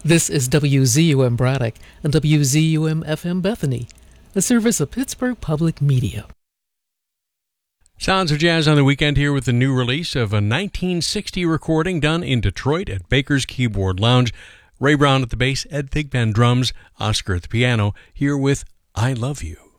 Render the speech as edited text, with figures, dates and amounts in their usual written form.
This is WZUM Braddock and WZUM FM Bethany, a service of Pittsburgh Public Media. Sounds of Jazz on the weekend here with the new release of a 1960 recording done in Detroit at Baker's Keyboard Lounge. Ray Brown at the bass, Ed Thigpen drums, Oscar at the piano, here with I Love You.